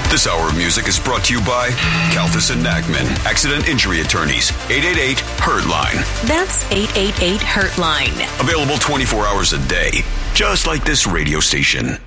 This hour of music is brought to you by Kalfas and Nagman, Accident Injury Attorneys, 888-HURT-LINE. That's 888-HURT-LINE. Available 24 hours a day, just like this radio station.